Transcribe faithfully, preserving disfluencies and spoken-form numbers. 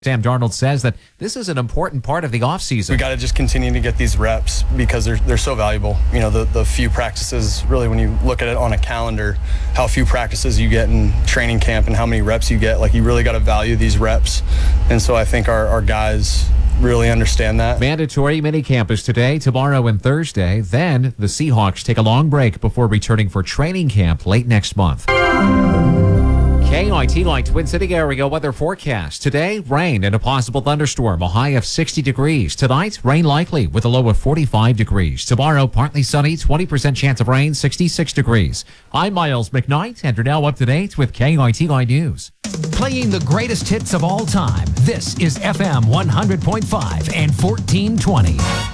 Sam Darnold says that this is an important part of the offseason. We got to just continue to get these reps because they're they're so valuable. You know, the, the few practices, really, when you look at it on a calendar, how few practices you get in training camp and how many reps you get, like you really got to value these reps. And so I think our, our guys really understand that. Mandatory minicamp is today, tomorrow, and Thursday. Then the Seahawks take a long break before returning for training camp late next month. K I T Light Twin City area weather forecast. Today, rain and a possible thunderstorm, a high of sixty degrees. Tonight, rain likely with a low of forty-five degrees. Tomorrow, partly sunny, twenty percent chance of rain, sixty-six degrees. I'm Miles McKnight, and you're now up to date with K I T Light News. Playing the greatest hits of all time. This is F M one hundred point five and fourteen twenty.